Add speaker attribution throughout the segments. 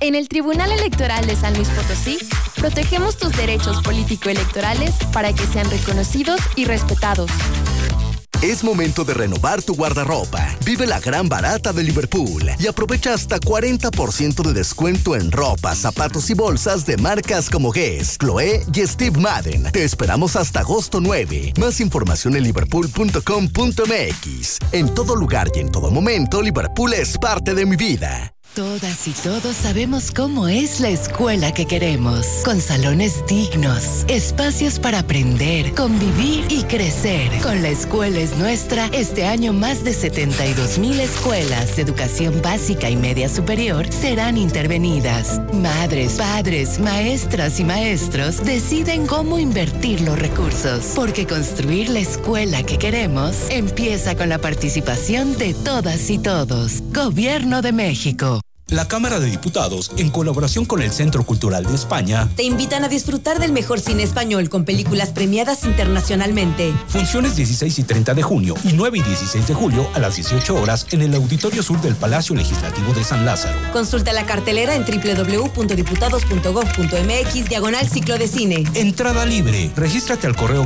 Speaker 1: En el Tribunal Electoral de San Luis Potosí, protegemos tus derechos político-electorales para que sean reconocidos y respetados.
Speaker 2: Es momento de renovar tu guardarropa. Vive la gran barata de Liverpool y aprovecha hasta 40% de descuento en ropa, zapatos y bolsas de marcas como Guess, Chloé y Steve Madden. Te esperamos hasta agosto 9. Más información en liverpool.com.mx. En todo lugar y en todo momento, Liverpool es parte de mi vida.
Speaker 3: Todas y todos sabemos cómo es la escuela que queremos, con salones dignos, espacios para aprender, convivir y crecer. Con La Escuela es Nuestra, este año más de 72,000 escuelas de educación básica y media superior serán intervenidas. Madres, padres, maestras y maestros deciden cómo invertir los recursos, porque construir la escuela que queremos empieza con la participación de todas y todos. Gobierno de México.
Speaker 4: La Cámara de Diputados, en colaboración con el Centro Cultural de España,
Speaker 5: te invitan a disfrutar del mejor cine español con películas premiadas internacionalmente.
Speaker 4: Funciones 16 y 30 de junio y 9 y 16 de julio a las 18 horas en el Auditorio Sur del Palacio Legislativo de San Lázaro.
Speaker 5: Consulta la cartelera en www.diputados.gov.mx/ciclo de cine.
Speaker 4: Entrada libre. Regístrate al correo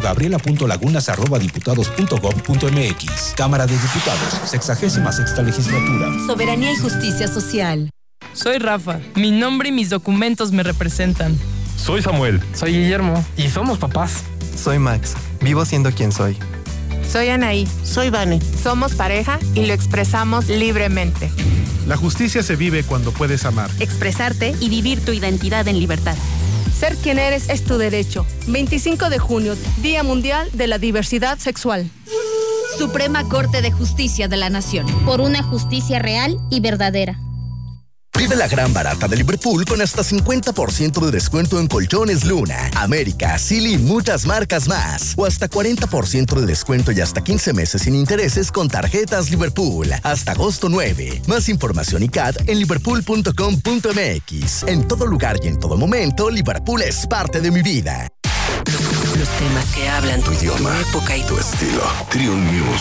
Speaker 4: gabriela.lagunas@diputados.gov.mx. Cámara de Diputados, 66ª Legislatura.
Speaker 5: Soberanía y justicia social.
Speaker 6: Soy Rafa. Mi nombre y mis documentos me representan.
Speaker 7: Soy Samuel.
Speaker 8: Soy Guillermo. Y somos papás.
Speaker 9: Soy Max. Vivo siendo quien soy.
Speaker 10: Soy Anaí.
Speaker 11: Soy Vane.
Speaker 10: Somos pareja y lo expresamos libremente.
Speaker 12: La justicia se vive cuando puedes amar.
Speaker 13: Expresarte y vivir tu identidad en libertad.
Speaker 14: Ser quien eres es tu derecho. 25 de junio, Día Mundial de la Diversidad Sexual.
Speaker 15: Suprema Corte de Justicia de la Nación. Por una justicia real y verdadera.
Speaker 2: Vive la gran barata de Liverpool con hasta 50% de descuento en colchones Luna, América, Silly y muchas marcas más. O hasta 40% de descuento y hasta 15 meses sin intereses con tarjetas Liverpool. Hasta agosto 9. Más información y CAD en liverpool.com.mx. En todo lugar y en todo momento, Liverpool es parte de mi vida.
Speaker 3: Los temas que hablan tu idioma, tu época y tu estilo.
Speaker 16: Triun News.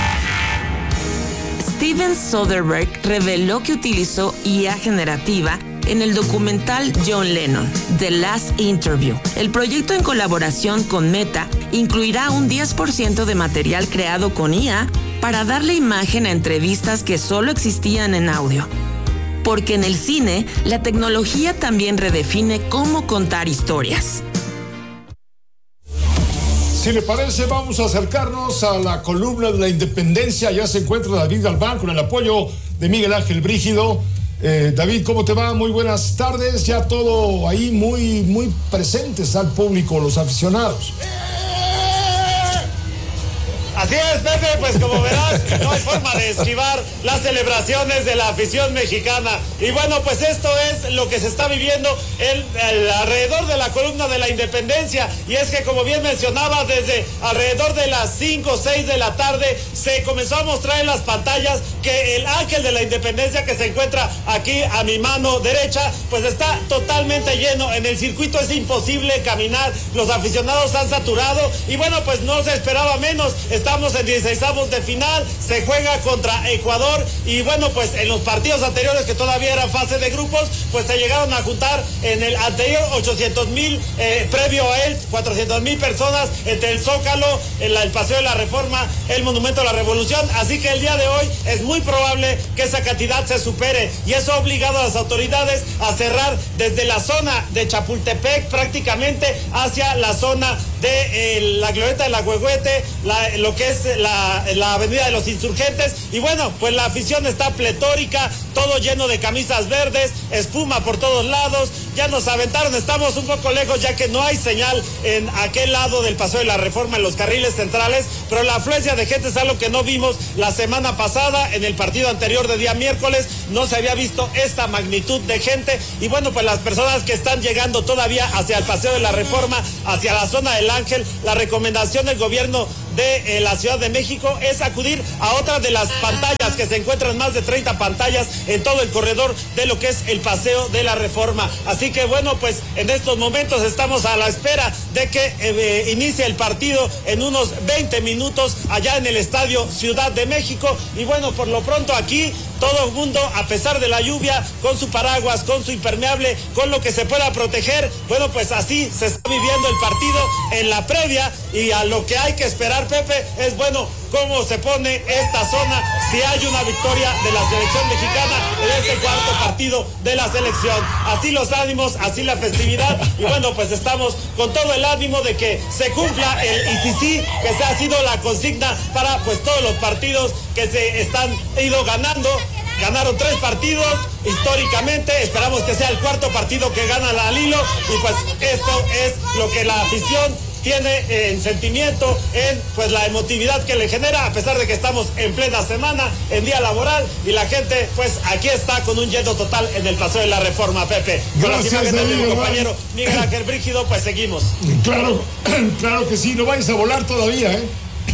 Speaker 17: Steven Soderbergh reveló que utilizó IA generativa en el documental John Lennon, The Last Interview. El proyecto en colaboración con Meta incluirá un 10% de material creado con IA para darle imagen a entrevistas que solo existían en audio. Porque en el cine, la tecnología también redefine cómo contar historias.
Speaker 18: Si le parece, vamos a acercarnos a la columna de la Independencia. Ya se encuentra David Galván con el apoyo de Miguel Ángel Brígido. David, ¿cómo te va? Muy buenas tardes. Ya todo ahí muy presentes al público, los aficionados.
Speaker 19: Así es, Pepe, pues como verás, no hay forma de esquivar las celebraciones de la afición mexicana. Y bueno, pues esto es lo que se está viviendo alrededor de la columna de la Independencia. Y es que, como bien mencionaba, desde alrededor de las 5 o 6 de la tarde se comenzó a mostrar en las pantallas que el Ángel de la Independencia, que se encuentra aquí a mi mano derecha, pues está totalmente lleno. En el circuito es imposible caminar, los aficionados han saturado y bueno, pues no se esperaba menos. Estamos en 16avos de final, se juega contra Ecuador y bueno, pues en los partidos anteriores, que todavía eran fase de grupos, pues se llegaron a juntar en el anterior 800,000, previo a él 400,000 personas entre el Zócalo, el Paseo de la Reforma, el Monumento a la Revolución. Así que el día de hoy es muy probable que esa cantidad se supere y eso ha obligado a las autoridades a cerrar desde la zona de Chapultepec prácticamente hacia la zona de la Glorieta de la Huehuete, lo que es la Avenida de los Insurgentes. Y bueno, pues la afición está pletórica, todo lleno de camisas verdes, espuma por todos lados. Ya nos aventaron, estamos un poco lejos ya que no hay señal en aquel lado del Paseo de la Reforma, en los carriles centrales, pero la afluencia de gente es algo que no vimos la semana pasada. En el partido anterior de día miércoles no se había visto esta magnitud de gente. Y bueno, pues las personas que están llegando todavía hacia el Paseo de la Reforma, hacia la zona del Ángel, la recomendación del gobierno de la Ciudad de México es acudir a otra de las pantallas, que se encuentran más de 30 pantallas en todo el corredor de lo que es el Paseo de la Reforma. Así que bueno, pues en estos momentos estamos a la espera de que inicie el partido en unos 20 minutos allá en el Estadio Ciudad de México. Y bueno, por lo pronto aquí todo el mundo, a pesar de la lluvia, con su paraguas, con su impermeable, con lo que se pueda proteger. Bueno, pues así se está viviendo el partido en la previa, y a lo que hay que esperar, Pepe, es bueno cómo se pone esta zona si hay una victoria de la selección mexicana en este cuarto partido de la selección. Así los ánimos, así la festividad, y bueno, pues estamos con todo el ánimo de que se cumpla el ICC, que se ha sido la consigna para pues todos los partidos que se están ido ganando. Ganaron 3 partidos históricamente, esperamos que sea el cuarto partido que gana la Lilo, y pues esto es lo que la afición tiene en sentimiento, en pues la emotividad que le genera, a pesar de que estamos en plena semana, en día laboral, y la gente pues aquí está con un lleno total en el Paseo de la Reforma, Pepe. Con las imágenes de mi compañero Miguel Ángel Brígido, pues seguimos.
Speaker 18: Claro, claro que sí, no vais a volar todavía, ¿eh?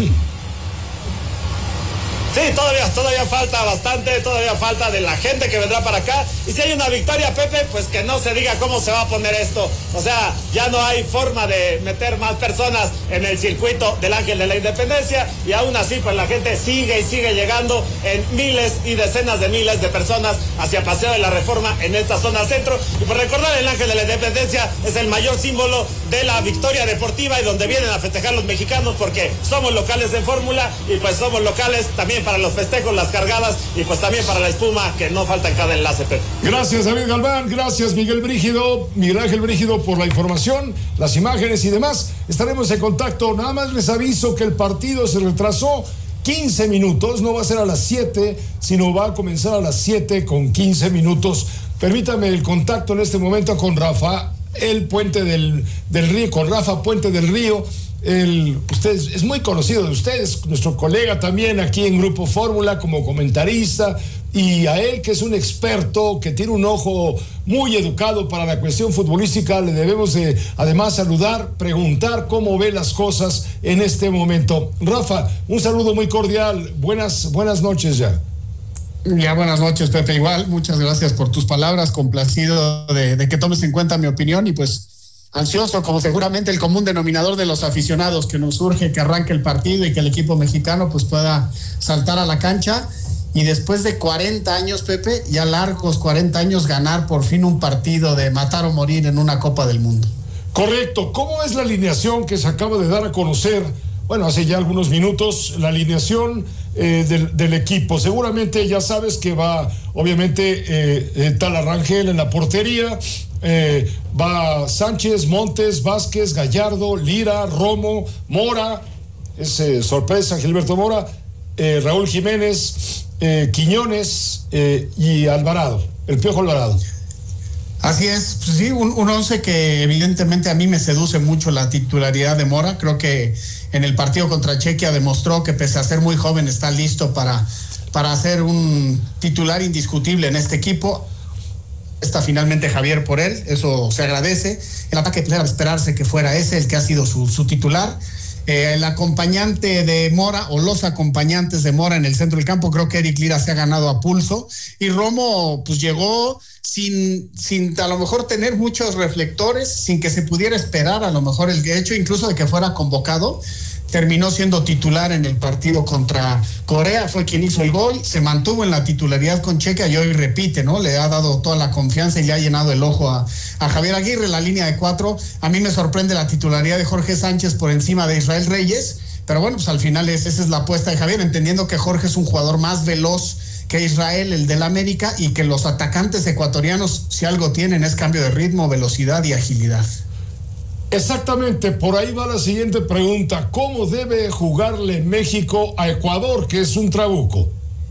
Speaker 19: Sí, todavía falta bastante, todavía falta de la gente que vendrá para acá. Y si hay una victoria, Pepe, pues que no se diga cómo se va a poner esto. O sea, ya no hay forma de meter más personas en el circuito del Ángel de la Independencia, y aún así, pues la gente sigue y sigue llegando en miles y decenas de miles de personas hacia Paseo de la Reforma en esta zona centro. Y por recordar, el Ángel de la Independencia es el mayor símbolo de la victoria deportiva, y donde vienen a festejar los mexicanos, porque somos locales en fórmula, y pues somos locales también para los festejos, las cargadas, y pues también para la espuma, que no falta en cada enlace, Pepe.
Speaker 18: Gracias, David Galván, gracias, Miguel Ángel Brígido, por la información, las imágenes y demás. Estaremos en contacto. Nada más les aviso que el partido se retrasó 15 minutos, no va a ser a las 7, sino va a comenzar a las 7 con 15 minutos. Permítame el contacto en este momento con Rafa Puente del Río, con Rafa Puente del Río. Usted es muy conocido de ustedes, nuestro colega también aquí en Grupo Fórmula como comentarista, y a él, que es un experto, que tiene un ojo muy educado para la cuestión futbolística, le debemos además saludar, preguntar cómo ve las cosas en este momento. Rafa, un saludo muy cordial, buenas noches ya.
Speaker 7: Ya, buenas noches, Pepe, igual, muchas gracias por tus palabras, complacido de que tomes en cuenta mi opinión, y pues ansioso, como seguramente el común denominador de los aficionados, que nos urge que arranque el partido y que el equipo mexicano pues pueda saltar a la cancha, y después de 40 años, Pepe, ya largos 40 años, ganar por fin un partido de matar o morir en una Copa del Mundo.
Speaker 18: Correcto. ¿Cómo es la alineación que se acaba de dar a conocer? Bueno, hace ya algunos minutos, la alineación del equipo. Seguramente ya sabes que va, obviamente, Tala Rangel en la portería, va Sánchez, Montes, Vázquez, Gallardo, Lira, Romo, Mora, sorpresa, Gilberto Mora, Raúl Jiménez, Quiñones y Alvarado, el Piojo Alvarado.
Speaker 7: Así es, pues sí, un once que evidentemente a mí me seduce mucho la titularidad de Mora. Creo que en el partido contra Chequia demostró que pese a ser muy joven está listo para ser un titular indiscutible en este equipo. Está finalmente Javier por él, eso se agradece. El ataque era esperarse que fuera ese el que ha sido su titular. El acompañante de Mora, o los acompañantes de Mora en el centro del campo, creo que Eric Lira se ha ganado a pulso, y Romo pues llegó sin a lo mejor tener muchos reflectores, sin que se pudiera esperar a lo mejor el hecho incluso de que fuera convocado. Terminó siendo titular en el partido contra Corea, fue quien hizo el gol, se mantuvo en la titularidad con Chequia y hoy repite, ¿no? Le ha dado toda la confianza y le ha llenado el ojo a Javier Aguirre, la línea de 4. A mí me sorprende la titularidad de Jorge Sánchez por encima de Israel Reyes, pero bueno, pues al final esa es la apuesta de Javier, entendiendo que Jorge es un jugador más veloz que Israel, el del América, y que los atacantes ecuatorianos, si algo tienen, es cambio de ritmo, velocidad y agilidad.
Speaker 18: Exactamente, por ahí va la siguiente pregunta. ¿Cómo debe jugarle México a Ecuador, que es un trabuco?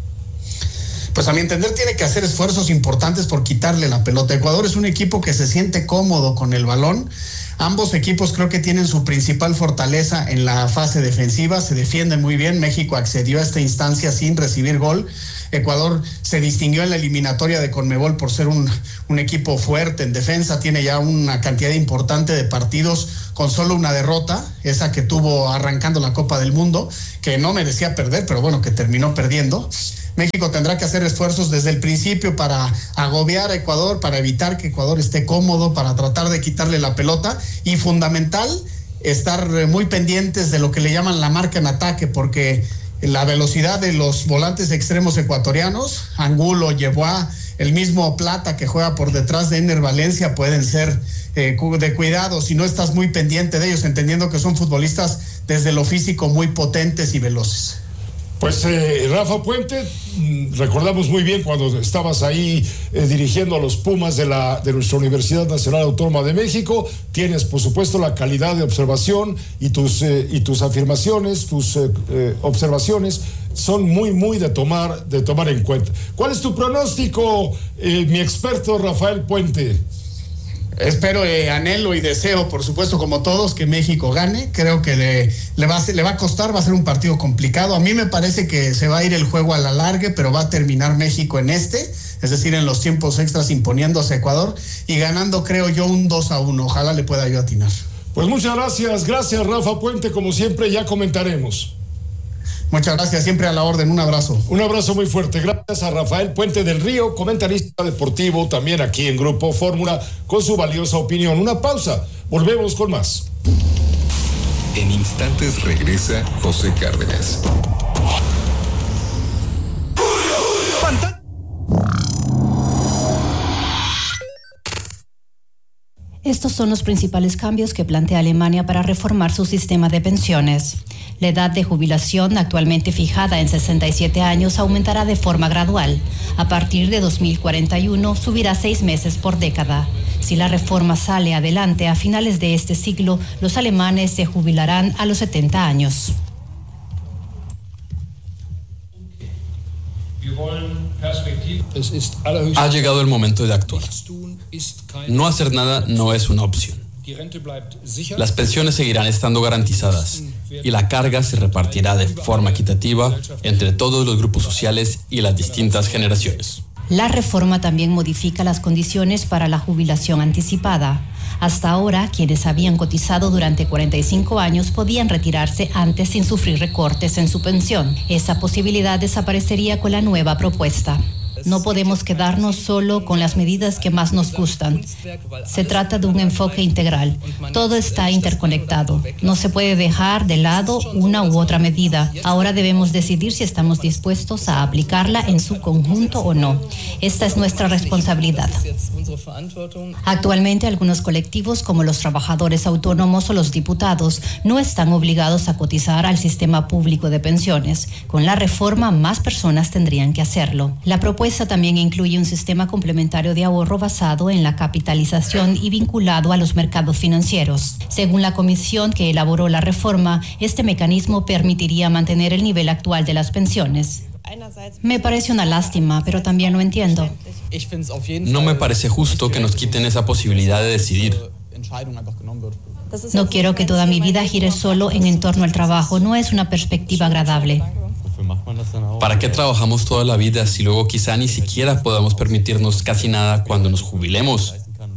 Speaker 7: Pues a mi entender tiene que hacer esfuerzos importantes por quitarle la pelota. Ecuador es un equipo que se siente cómodo con el balón. Ambos equipos creo que tienen su principal fortaleza en la fase defensiva, se defienden muy bien. México accedió a esta instancia sin recibir gol. Ecuador se distinguió en la eliminatoria de Conmebol por ser un equipo fuerte en defensa, tiene ya una cantidad importante de partidos con solo una derrota, esa que tuvo arrancando la Copa del Mundo, que no merecía perder, pero bueno, que terminó perdiendo. México tendrá que hacer esfuerzos desde el principio para agobiar a Ecuador, para evitar que Ecuador esté cómodo, para tratar de quitarle la pelota, y fundamental estar muy pendientes de lo que le llaman la marca en ataque, porque la velocidad de los volantes extremos ecuatorianos, Angulo, Yeboah, el mismo Plata que juega por detrás de Ener Valencia, pueden ser de cuidado si no estás muy pendiente de ellos, entendiendo que son futbolistas desde lo físico muy potentes y veloces.
Speaker 18: Pues Rafa Puente, recordamos muy bien cuando estabas ahí dirigiendo a los Pumas de nuestra Universidad Nacional Autónoma de México. Tienes, por supuesto, la calidad de observación y tus afirmaciones, tus observaciones son muy de tomar en cuenta. ¿Cuál es tu pronóstico, mi experto Rafael Puente?
Speaker 7: Espero, anhelo y deseo, por supuesto, como todos, que México gane. Creo que le va a costar, va a ser un partido complicado. A mí me parece que se va a ir el juego a la larga, pero va a terminar México es decir, en los tiempos extras imponiéndose a Ecuador y ganando, creo yo, un 2-1. Ojalá le pueda yo atinar.
Speaker 18: Pues muchas gracias Rafa Puente, como siempre, ya comentaremos.
Speaker 7: Muchas gracias, siempre a la orden, un abrazo.
Speaker 18: Un abrazo muy fuerte, gracias a Rafael Puente del Río, comentarista deportivo también aquí en Grupo Fórmula, con su valiosa opinión. Una pausa, volvemos con más.
Speaker 11: En instantes regresa José Cárdenas.
Speaker 16: Estos son los principales cambios que plantea Alemania para reformar su sistema de pensiones. La edad de jubilación, actualmente fijada en 67 años, aumentará de forma gradual. A partir de 2041, subirá 6 meses por década. Si la reforma sale adelante, a finales de este siglo, los alemanes se jubilarán a los 70 años.
Speaker 20: Ha llegado el momento de actuar. No hacer nada no es una opción. Las pensiones seguirán estando garantizadas y la carga se repartirá de forma equitativa entre todos los grupos sociales y las distintas generaciones.
Speaker 16: La reforma también modifica las condiciones para la jubilación anticipada. Hasta ahora, quienes habían cotizado durante 45 años podían retirarse antes sin sufrir recortes en su pensión. Esa posibilidad desaparecería con la nueva propuesta. No podemos quedarnos solo con las medidas que más nos gustan. Se trata de un enfoque integral. Todo está interconectado. No se puede dejar de lado una u otra medida. Ahora debemos decidir si estamos dispuestos a aplicarla en su conjunto o no. Esta es nuestra responsabilidad. Actualmente, algunos colectivos, como los trabajadores autónomos o los diputados, no están obligados a cotizar al sistema público de pensiones. Con la reforma, más personas tendrían que hacerlo. La propuesta también incluye un sistema complementario de ahorro basado en la capitalización y vinculado a los mercados financieros. Según la comisión que elaboró la reforma, este mecanismo permitiría mantener el nivel actual de las pensiones. Me parece una lástima, pero también lo entiendo.
Speaker 20: No me parece justo que nos quiten esa posibilidad de decidir.
Speaker 16: No quiero que toda mi vida gire solo en torno al trabajo. No es una perspectiva agradable.
Speaker 20: ¿Para qué trabajamos toda la vida si luego quizá ni siquiera podamos permitirnos casi nada cuando nos jubilemos?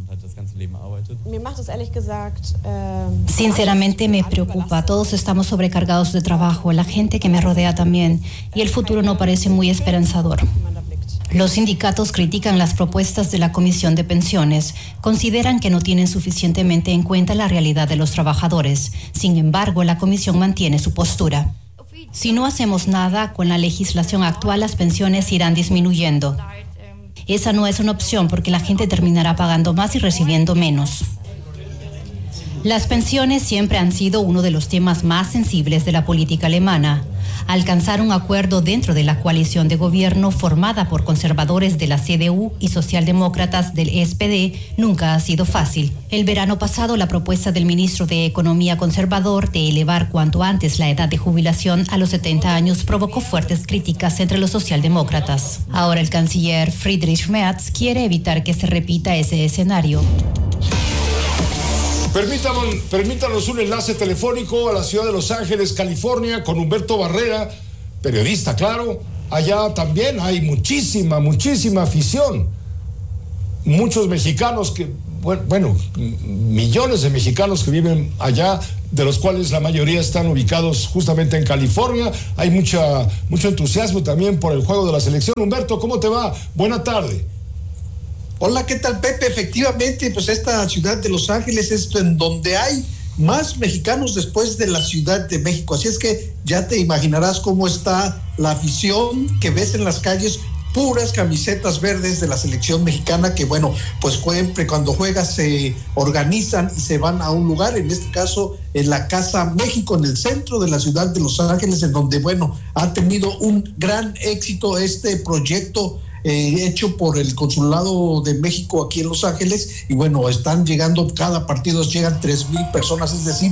Speaker 16: Sinceramente me preocupa. Todos estamos sobrecargados de trabajo, la gente que me rodea también, y el futuro no parece muy esperanzador. Los sindicatos critican las propuestas de la Comisión de Pensiones. Consideran que no tienen suficientemente en cuenta la realidad de los trabajadores. Sin embargo, la Comisión mantiene su postura. Si no hacemos nada con la legislación actual, las pensiones irán disminuyendo. Esa no es una opción porque la gente terminará pagando más y recibiendo menos. Las pensiones siempre han sido uno de los temas más sensibles de la política alemana. Alcanzar un acuerdo dentro de la coalición de gobierno formada por conservadores de la CDU y socialdemócratas del SPD nunca ha sido fácil. El verano pasado, la propuesta del ministro de Economía conservador de elevar cuanto antes la edad de jubilación a los 70 años provocó fuertes críticas entre los socialdemócratas. Ahora el canciller Friedrich Merz quiere evitar que se repita ese escenario.
Speaker 18: Permítanos un enlace telefónico a la ciudad de Los Ángeles, California, con Humberto Barrera, periodista, claro. Allá también hay muchísima afición. Muchos mexicanos millones de mexicanos que viven allá, de los cuales la mayoría están ubicados justamente en California. Hay mucho entusiasmo también por el juego de la selección. Humberto, ¿cómo te va? Buena tarde.
Speaker 21: Hola, ¿qué tal, Pepe? Efectivamente, pues esta ciudad de Los Ángeles es en donde hay
Speaker 7: más mexicanos después de la Ciudad de México. Así es que ya te imaginarás cómo está la afición que ves en las calles, puras camisetas verdes de la selección mexicana que, bueno, pues siempre cuando juega se organizan y se van a un lugar, en este caso en la Casa México, en el centro de la ciudad de Los Ángeles, en donde, bueno, ha tenido un gran éxito este proyecto hecho por el Consulado de México aquí en Los Ángeles, y bueno, están llegando, cada partido llegan 3,000 personas, es decir,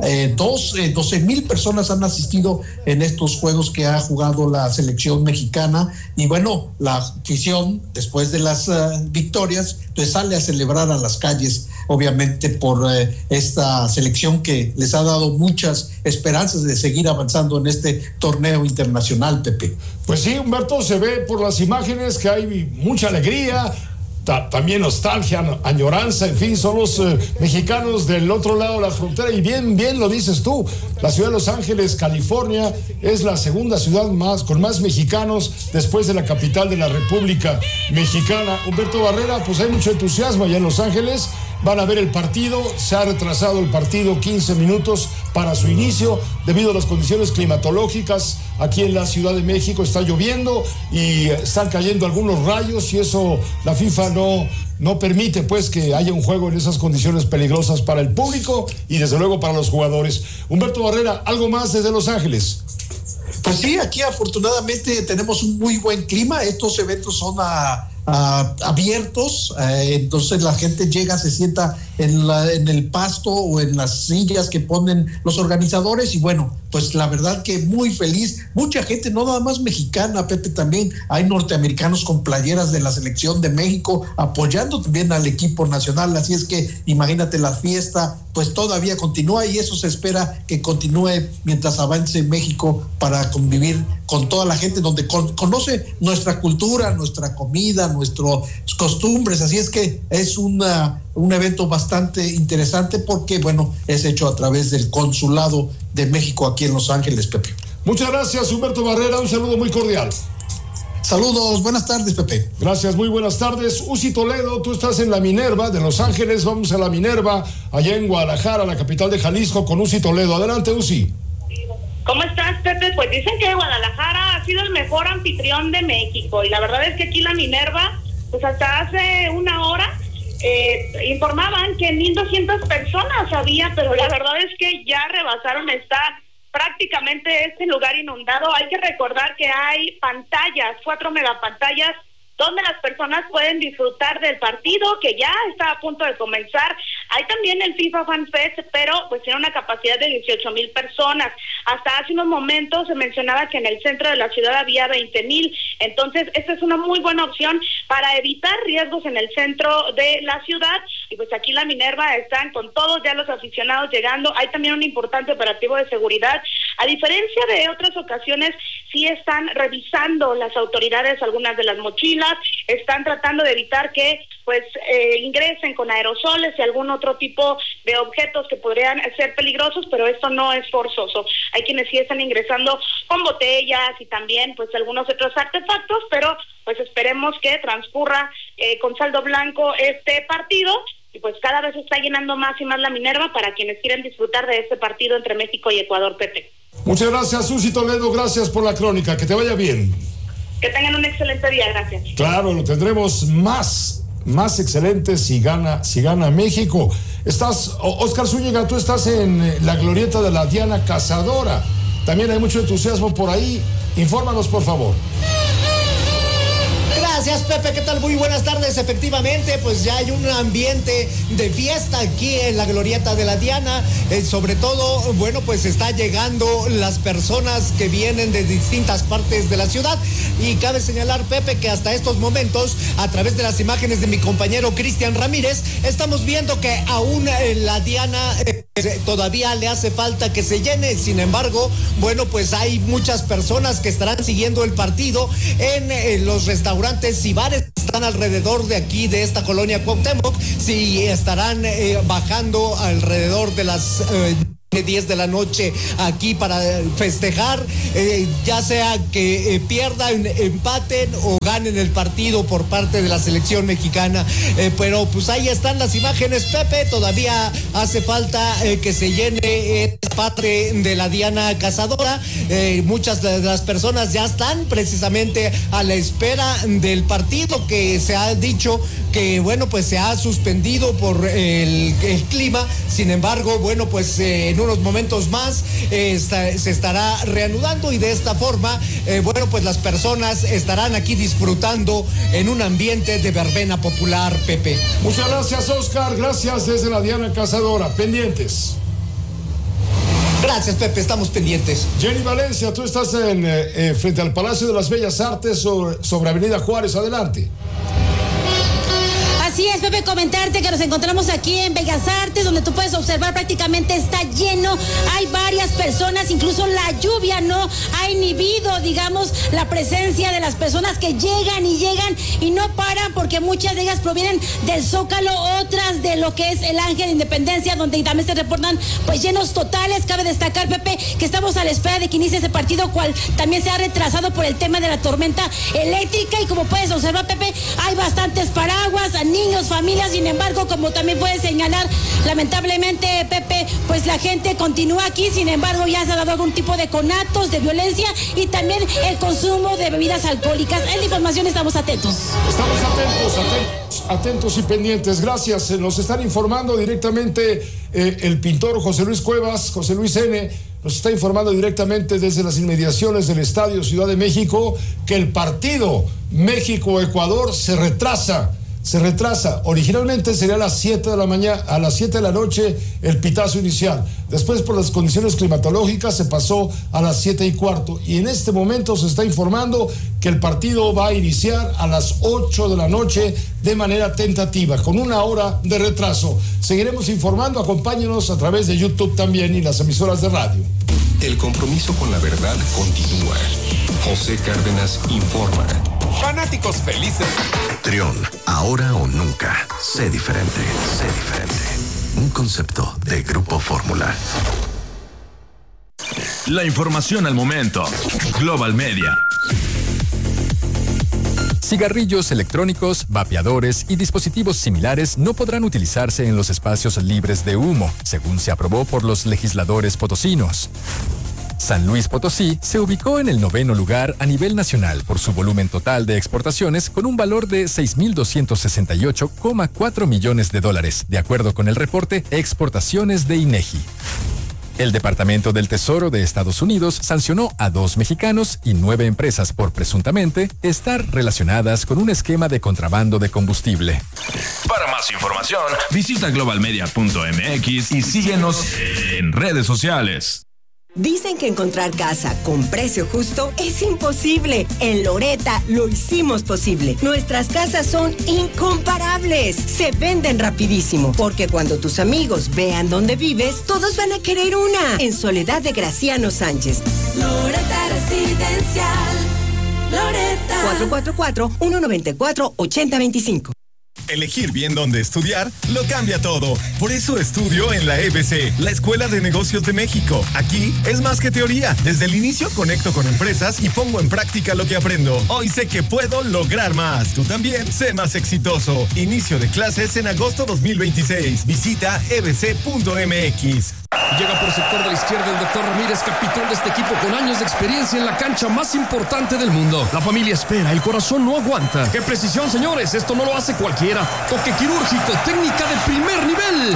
Speaker 7: 12,000 personas han asistido en estos juegos que ha jugado la selección mexicana, y bueno, la afición después de las victorias pues sale a celebrar a las calles, obviamente por esta selección que les ha dado muchas esperanzas de seguir avanzando en este torneo internacional, Pepe.
Speaker 18: Pues sí, Humberto, se ve por las imágenes que hay mucha alegría, también nostalgia, añoranza, en fin, son los mexicanos del otro lado de la frontera, y bien lo dices tú, la ciudad de Los Ángeles, California, es la segunda ciudad con más mexicanos después de la capital de la República Mexicana. Humberto Barrera, pues hay mucho entusiasmo allá en Los Ángeles, van a ver el partido, se ha retrasado el partido 15 minutos para su inicio debido a las condiciones climatológicas. Aquí en la Ciudad de México está lloviendo y están cayendo algunos rayos, y eso la FIFA no permite pues que haya un juego en esas condiciones peligrosas para el público y desde luego para los jugadores. Humberto Barrera, ¿algo más desde Los Ángeles?
Speaker 7: Pues sí, aquí afortunadamente tenemos un muy buen clima. Estos eventos son abiertos, entonces la gente llega, se sienta en el pasto o en las sillas que ponen los organizadores, y bueno, pues la verdad que muy feliz, mucha gente, no nada más mexicana, Pepe, también hay norteamericanos con playeras de la selección de México apoyando también al equipo nacional, así es que imagínate, la fiesta pues todavía continúa, y eso se espera que continúe mientras avance México para convivir con toda la gente, donde conoce nuestra cultura, nuestra comida, nuestras costumbres, así es que es un evento bastante interesante porque, bueno, es hecho a través del Consulado de México aquí en Los Ángeles, Pepe.
Speaker 18: Muchas gracias, Humberto Barrera, un saludo muy cordial.
Speaker 7: Saludos, buenas tardes, Pepe.
Speaker 18: Gracias, muy buenas tardes. Uzi Toledo, tú estás en la Minerva de Los Ángeles, vamos a la Minerva, allá en Guadalajara, la capital de Jalisco, con Uzi Toledo. Adelante, Uzi.
Speaker 21: ¿Cómo estás, Pepe? Pues dicen que Guadalajara ha sido el mejor anfitrión de México, y la verdad es que aquí la Minerva, pues hasta hace una hora informaban que 1,200 personas había, pero la verdad es que ya rebasaron, está prácticamente este lugar inundado. Hay que recordar que hay pantallas, 4 megapantallas, donde las personas pueden disfrutar del partido que ya está a punto de comenzar. Hay también el FIFA Fan Fest, pero pues tiene una capacidad de 18,000 personas. Hasta hace unos momentos se mencionaba que en el centro de la ciudad había 20,000. Entonces, esta es una muy buena opción para evitar riesgos en el centro de la ciudad. Y pues aquí la Minerva están con todos ya los aficionados llegando. Hay también un importante operativo de seguridad. A diferencia de otras ocasiones, sí están revisando las autoridades algunas de las mochilas, están tratando de evitar que pues ingresen con aerosoles y algún otro tipo de objetos que podrían ser peligrosos, pero esto no es forzoso. Hay quienes sí están ingresando con botellas y también pues algunos otros artefactos, pero pues esperemos que transcurra con saldo blanco este partido, y pues cada vez se está llenando más y más la Minerva para quienes quieren disfrutar de este partido entre México y Ecuador, Pepe.
Speaker 18: Muchas gracias, Uzi Toledo, gracias por la crónica, que te vaya bien.
Speaker 21: Que tengan un excelente día, gracias.
Speaker 18: Claro, lo tendremos más excelente si gana México. Oscar Zúñiga, tú estás en la glorieta de la Diana Cazadora. También hay mucho entusiasmo por ahí. Infórmanos, por favor.
Speaker 22: Gracias, Pepe, ¿qué tal? Muy buenas tardes. Efectivamente, pues ya hay un ambiente de fiesta aquí en la glorieta de la Diana. Sobre todo, bueno, pues está llegando las personas que vienen de distintas partes de la ciudad. Y cabe señalar, Pepe, que hasta estos momentos, a través de las imágenes de mi compañero Cristian Ramírez, estamos viendo que aún la Diana todavía le hace falta que se llene. Sin embargo, bueno, pues hay muchas personas que estarán siguiendo el partido en los restaurantes y bares que están alrededor de aquí, de esta colonia Cuauhtémoc. Sí, estarán bajando alrededor de las 10 de la noche aquí para festejar, ya sea que pierdan, empaten o ganen el partido por parte de la selección mexicana. Pero pues ahí están las imágenes, Pepe. Todavía hace falta que se llene esta parte de la Diana Cazadora. Muchas de las personas ya están precisamente a la espera del partido, que se ha dicho que bueno, pues se ha suspendido por el clima. Sin embargo, bueno, pues en unos momentos más se estará reanudando, y de esta forma, bueno, pues las personas estarán aquí disfrutando en un ambiente de verbena popular, Pepe.
Speaker 18: Muchas gracias, Oscar. Gracias desde la Diana Cazadora. Pendientes.
Speaker 22: Gracias, Pepe, estamos pendientes.
Speaker 18: Jenny Valencia, tú estás frente al Palacio de las Bellas Artes sobre Avenida Juárez. Adelante.
Speaker 1: Así es, Pepe, comentarte que nos encontramos aquí en Bellas Artes, donde tú puedes observar prácticamente está lleno. Hay varias personas, incluso la lluvia no ha inhibido, digamos, la presencia de las personas que llegan y no paran, porque muchas de ellas provienen del Zócalo, otras de lo que es el Ángel de Independencia, donde también se reportan pues llenos totales. Cabe destacar, Pepe, que estamos a la espera de que inicie ese partido, cual también se ha retrasado por el tema de la tormenta eléctrica, y como puedes observar, Pepe, hay bastantes paraguas, niños, familias. Sin embargo, como también puedes señalar, lamentablemente, Pepe, pues la gente continúa aquí. Sin embargo, ya se ha dado algún tipo de conatos, de violencia, y también el consumo de bebidas alcohólicas. En la información estamos atentos.
Speaker 18: Estamos atentos y pendientes. Gracias. Nos están informando directamente el pintor José Luis Cuevas, José Luis N., nos está informando directamente desde las inmediaciones del Estadio Ciudad de México que el partido México-Ecuador se retrasa. Originalmente sería a las 7 de la mañana, a las 7 de la noche el pitazo inicial. Después, por las condiciones climatológicas, se pasó a las 7:15. Y en este momento se está informando que el partido va a iniciar a las 8 de la noche de manera tentativa, con una hora de retraso. Seguiremos informando, acompáñenos a través de YouTube también y las emisoras de radio.
Speaker 11: El compromiso con la verdad continúa. José Cárdenas informa.
Speaker 4: Fanáticos felices.
Speaker 2: Trión, ahora o nunca. Sé diferente. Un concepto de Grupo Fórmula.
Speaker 4: La información al momento. Global Media.
Speaker 23: Cigarrillos electrónicos, vapeadores y dispositivos similares no podrán utilizarse en los espacios libres de humo, según se aprobó por los legisladores potosinos. San Luis Potosí se ubicó en el 9º lugar a nivel nacional por su volumen total de exportaciones, con un valor de $6,268,4 millones, de acuerdo con el reporte Exportaciones de INEGI. El Departamento del Tesoro de Estados Unidos sancionó a 2 mexicanos y 9 empresas por presuntamente estar relacionadas con un esquema de contrabando de combustible.
Speaker 4: Para más información, visita globalmedia.mx y síguenos en redes sociales.
Speaker 24: Dicen que encontrar casa con precio justo es imposible. En Loretta lo hicimos posible. Nuestras casas son incomparables. Se venden rapidísimo, porque cuando tus amigos vean dónde vives, todos van a querer una. En Soledad de Graciano Sánchez.
Speaker 25: Loretta Residencial. Loretta.
Speaker 24: 444-194-8025.
Speaker 4: Elegir bien dónde estudiar lo cambia todo. Por eso estudio en la EBC, la Escuela de Negocios de México. Aquí es más que teoría. Desde el inicio conecto con empresas y pongo en práctica lo que aprendo. Hoy sé que puedo lograr más. Tú también sé más exitoso. Inicio de clases en agosto 2026. Visita ebc.mx.
Speaker 26: Llega por sector de la izquierda el doctor Ramírez, capitán de este equipo con años de experiencia en la cancha más importante del mundo. La familia espera, el corazón no aguanta. ¡Qué precisión, señores! Esto no lo hace cualquiera. Toque quirúrgico, técnica de primer nivel.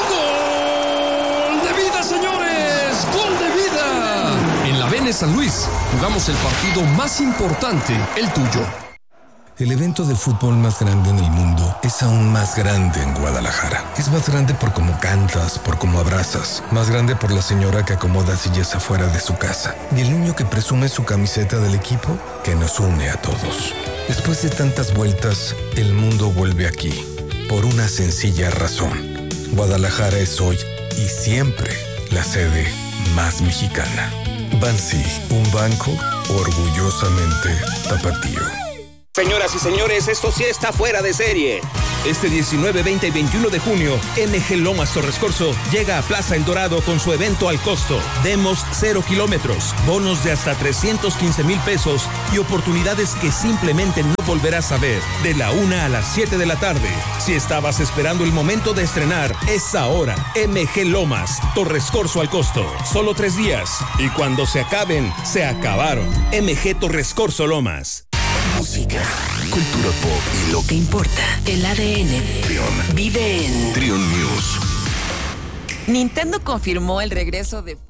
Speaker 26: ¡Gol de vida, señores! ¡Gol de vida! En la Vene San Luis jugamos el partido más importante, el tuyo.
Speaker 27: El evento de fútbol más grande en el mundo es aún más grande en Guadalajara. Es más grande por cómo cantas, por cómo abrazas. Más grande por la señora que acomoda sillas afuera de su casa. Y el niño que presume su camiseta del equipo que nos une a todos. Después de tantas vueltas, el mundo vuelve aquí. Por una sencilla razón. Guadalajara es hoy y siempre la sede más mexicana. Bansi, un banco orgullosamente tapatío.
Speaker 28: Señoras y señores, esto sí está fuera de serie.
Speaker 5: Este 19, 20 y 21 de junio, MG Lomas Torres Corzo llega a Plaza El Dorado con su evento al costo. Demos 0 kilómetros, bonos de hasta 315,000 pesos y oportunidades que simplemente no volverás a ver. De la 1 a las 7 de la tarde. Si estabas esperando el momento de estrenar, es ahora. MG Lomas Torres Corzo al costo. Solo 3 días. Y cuando se acaben, se acabaron. MG Torres Corzo Lomas.
Speaker 2: Música, cultura pop y lo que importa.
Speaker 3: El ADN.
Speaker 2: Trion.
Speaker 3: Vive en
Speaker 2: Trion News.
Speaker 17: Nintendo confirmó el regreso de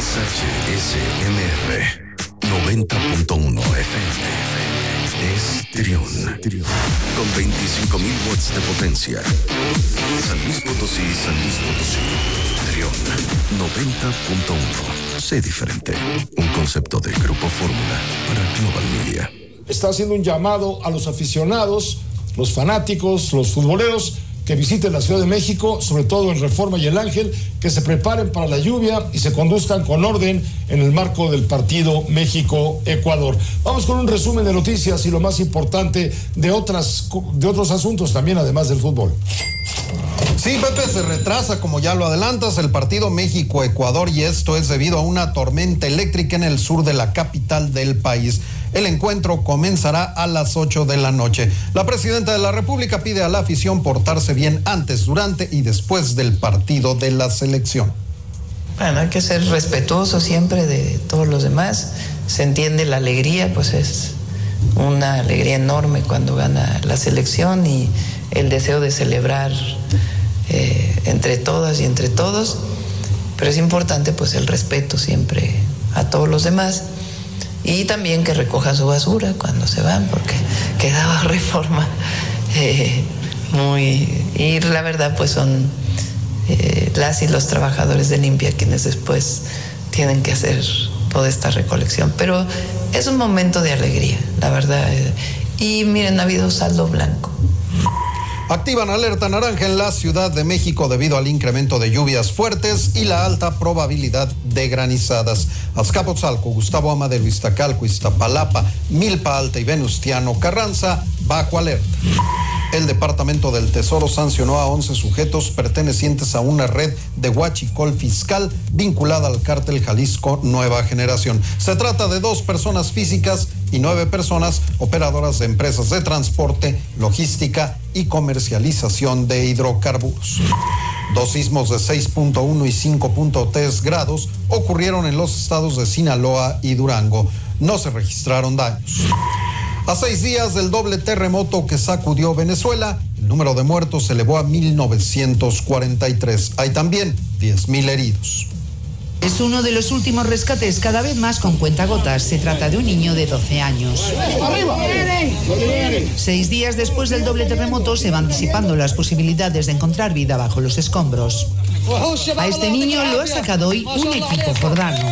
Speaker 2: XHSMR 90.1 FM. Es Trion. Con 25,000 watts de potencia. San Luis Potosí, Trion 90.1. Sé diferente. Un concepto de Grupo Fórmula para Global Media.
Speaker 18: Está haciendo un llamado a los aficionados, los fanáticos, los futboleros que visiten la Ciudad de México, sobre todo en Reforma y El Ángel, que se preparen para la lluvia y se conduzcan con orden en el marco del partido México-Ecuador. Vamos con un resumen de noticias y lo más importante de otros asuntos también, además del fútbol.
Speaker 6: Sí, Pepe, se retrasa, como ya lo adelantas, el partido México-Ecuador, y esto es debido a una tormenta eléctrica en el sur de la capital del país. El encuentro comenzará a las 8 de la noche. La presidenta de la República pide a la afición portarse bien antes, durante y después del partido de la selección.
Speaker 8: Bueno, hay que ser respetuoso siempre de todos los demás. Se entiende la alegría, pues es una alegría enorme cuando gana la selección, y el deseo de celebrar entre todas y entre todos, pero es importante pues el respeto siempre a todos los demás, y también que recojan su basura cuando se van, porque quedaba Reforma y la verdad pues son las y los trabajadores de limpia quienes después tienen que hacer toda esta recolección, pero es un momento de alegría, la verdad, y miren, ha habido saldo blanco.
Speaker 6: Activan alerta naranja en la Ciudad de México debido al incremento de lluvias fuertes y la alta probabilidad de granizadas. Azcapotzalco, Gustavo Amadero, Iztacalco, Iztapalapa, Milpa Alta y Venustiano Carranza bajo alerta. El Departamento del Tesoro sancionó a 11 sujetos pertenecientes a una red de huachicol fiscal vinculada al cártel Jalisco Nueva Generación. Se trata de 2 personas físicas y 9 personas operadoras de empresas de transporte, logística y comercialización de hidrocarburos. 2 sismos de 6.1 y 5.3 grados ocurrieron en los estados de Sinaloa y Durango. No se registraron daños. A 6 días del doble terremoto que sacudió Venezuela, el número de muertos se elevó a 1,943. Hay también 10,000 heridos.
Speaker 9: Es uno de los últimos rescates, cada vez más con cuentagotas. Se trata de un niño de 12 años. 6 días después del doble terremoto se van disipando las posibilidades de encontrar vida bajo los escombros. A este niño lo ha sacado hoy un equipo jordano.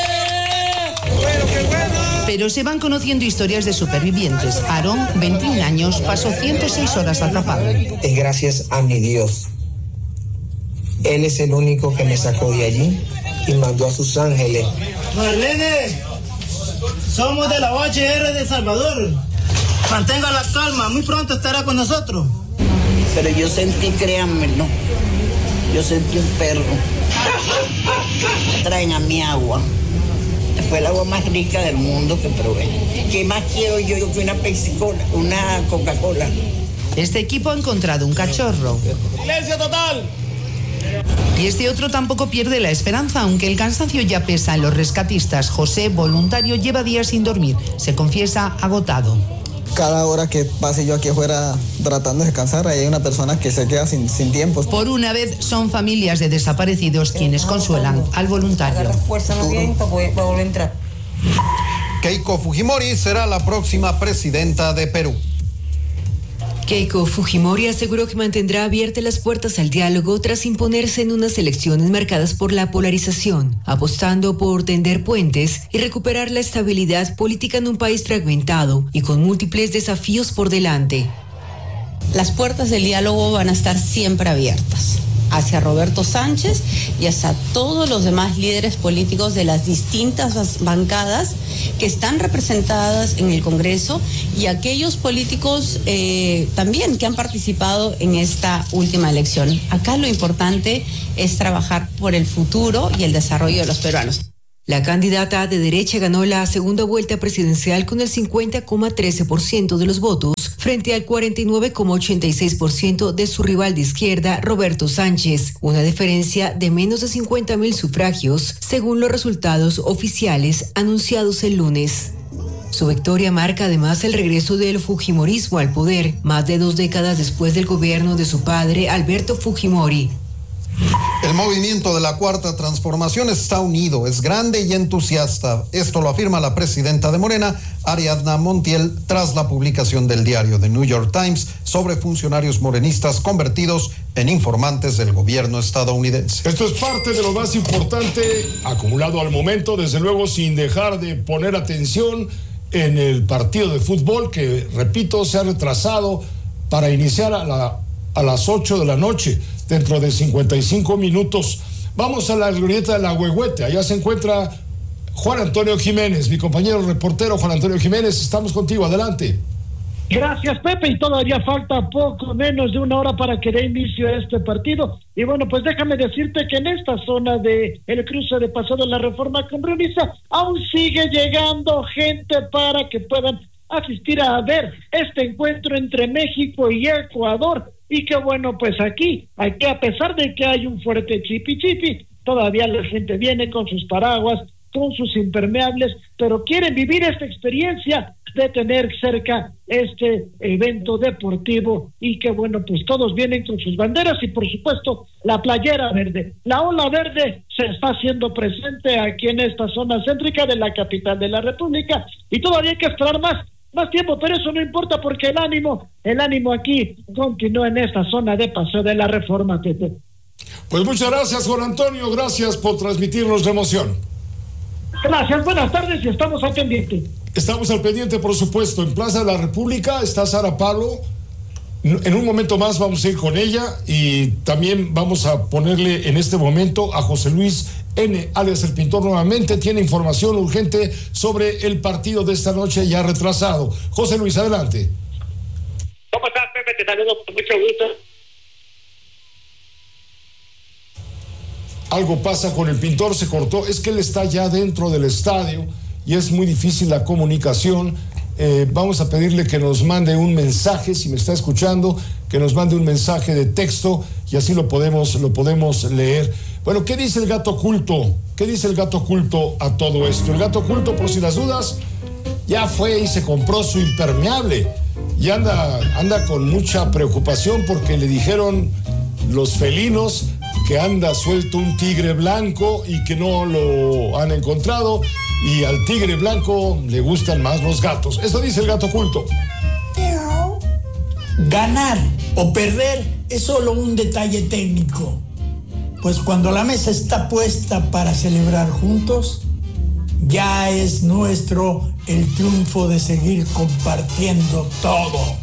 Speaker 9: Pero se van conociendo historias de supervivientes. Aarón, 21 años, pasó 106 horas atrapado.
Speaker 10: Es gracias a mi Dios. Él es el único que me sacó de allí y mandó a sus ángeles.
Speaker 12: Marlene, somos de la OHR de Salvador. Mantenga la calma, muy pronto estará con nosotros.
Speaker 13: Pero yo sentí, créanmelo, yo sentí un perro. Traen a mi agua. Fue el agua más rica del mundo que probé. ¿Qué más quiero yo que una Pepsi-Cola, una Coca-Cola?
Speaker 9: Este equipo ha encontrado un cachorro.
Speaker 12: ¡Silencio total!
Speaker 9: Y este otro tampoco pierde la esperanza, aunque el cansancio ya pesa en los rescatistas. José, voluntario, lleva días sin dormir. Se confiesa agotado.
Speaker 28: Cada hora que pase yo aquí afuera tratando de descansar, ahí hay una persona que se queda sin tiempo.
Speaker 9: Por una vez son familias de desaparecidos quienes consuelan al voluntario.
Speaker 6: Keiko Fujimori será la próxima presidenta de Perú.
Speaker 29: Keiko Fujimori aseguró que mantendrá abiertas las puertas al diálogo tras imponerse en unas elecciones marcadas por la polarización, apostando por tender puentes y recuperar la estabilidad política en un país fragmentado y con múltiples desafíos por delante.
Speaker 30: Las puertas del diálogo van a estar siempre abiertas.
Speaker 1: hacia Roberto Sánchez y hacia todos los demás líderes políticos de las distintas bancadas que están representadas en el Congreso y aquellos políticos también que han participado en esta última elección. Acá lo importante es trabajar por el futuro y el desarrollo de los peruanos.
Speaker 29: La candidata de derecha ganó la segunda vuelta presidencial con el 50,13% de los votos frente al 49,86% de su rival de izquierda, Roberto Sánchez, una diferencia de menos de 50,000 sufragios, según los resultados oficiales anunciados el lunes. Su victoria marca además el regreso del fujimorismo al poder, más de 2 décadas después del gobierno de su padre, Alberto Fujimori.
Speaker 6: El movimiento de la Cuarta Transformación está unido, es grande y entusiasta. Esto lo afirma la presidenta de Morena, Ariadna Montiel, tras la publicación del diario The New York Times sobre funcionarios morenistas convertidos en informantes del gobierno estadounidense.
Speaker 18: Esto es parte de lo más importante acumulado al momento, desde luego sin dejar de poner atención en el partido de fútbol que, repito, se ha retrasado para iniciar a las 8 de la noche. Dentro de 55 minutos. Vamos a la glorieta de la Huehuete. Allá se encuentra Juan Antonio Jiménez, mi compañero reportero Juan Antonio Jiménez. Estamos contigo, adelante.
Speaker 7: Gracias, Pepe, y todavía falta poco menos de 1 hora para que dé inicio a este partido. Y bueno, pues déjame decirte que en esta zona de el cruce de Paso de la Reforma con Bruniza aún sigue llegando gente para que puedan asistir a ver este encuentro entre México y Ecuador. Y que bueno, pues aquí a pesar de que hay un fuerte chipi, todavía la gente viene con sus paraguas, con sus impermeables, pero quieren vivir esta experiencia de tener cerca este evento deportivo y que bueno, pues todos vienen con sus banderas y por supuesto la playera verde. La ola verde se está haciendo presente aquí en esta zona céntrica de la capital de la República y todavía hay que esperar más tiempo, pero eso no importa porque el ánimo aquí continúa en esta zona de Paseo de la Reforma, Pepe.
Speaker 18: Pues muchas gracias, Juan Antonio, gracias por transmitirnos la emoción.
Speaker 7: Gracias, buenas tardes y estamos al pendiente.
Speaker 18: Estamos al pendiente, por supuesto. En Plaza de la República está Sara Pablo. En un momento más vamos a ir con ella y también vamos a ponerle en este momento a José Luis N., alias El Pintor, nuevamente. Tiene información urgente sobre el partido de esta noche ya retrasado. José Luis, adelante.
Speaker 14: ¿Cómo estás, Pepe? Te saludo con mucho gusto.
Speaker 18: Algo pasa con El Pintor, se cortó. Es que él está ya dentro del estadio y es muy difícil la comunicación. Vamos a pedirle que nos mande un mensaje, si me está escuchando, que nos mande un mensaje de texto y así lo podemos leer. Bueno, ¿qué dice el gato oculto? ¿Qué dice el gato oculto a todo esto? El gato oculto, por si las dudas, ya fue y se compró su impermeable y anda con mucha preocupación porque le dijeron los felinos que anda suelto un tigre blanco y que no lo han encontrado. Y al tigre blanco le gustan más los gatos. Esto dice el gato oculto.
Speaker 15: Ganar o perder es solo un detalle técnico. Pues cuando la mesa está puesta para celebrar juntos, ya es nuestro el triunfo de seguir compartiendo todo.